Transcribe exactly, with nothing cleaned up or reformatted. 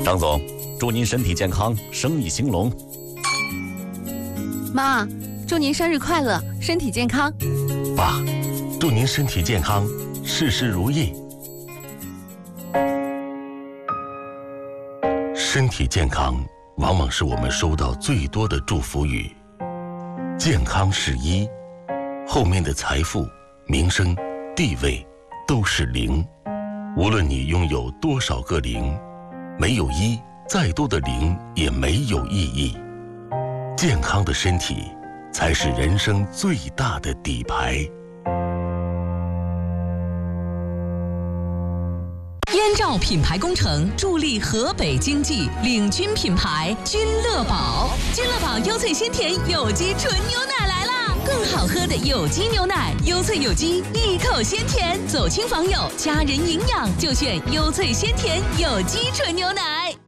张总，祝您身体健康，生意兴隆。 妈，祝您生日快乐，身体健康。 爸，祝您身体健康，事事如意。身体健康往往是我们收到最多的祝福语。健康是一，后面的财富、名声、地位都是零。无论你拥有多少个零，没有一，再多的零也没有意义。健康的身体才是人生最大的底牌。 燕赵品牌工程助力河北经济，领军品牌君乐宝。君乐宝优萃鲜甜有机纯牛奶来啦！更好喝的有机牛奶，优萃有机，一口鲜甜，走亲访友，家人营养就选优萃鲜甜有机纯牛奶。